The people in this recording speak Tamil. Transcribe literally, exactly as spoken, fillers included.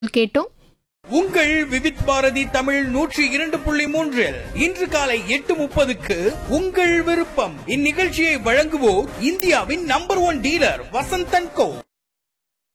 கேட்டோம். உங்கள் விவித் பாரதி தமிழ் நூற்றி இரண்டு புள்ளி மூன்றில் இன்று காலை எட்டு முப்பதுக்கு உங்கள் விருப்பம். இந்நிகழ்ச்சியை வழங்குவோர் இந்தியாவின் நம்பர் ஒன் டீலர் வசந்தன் கோ.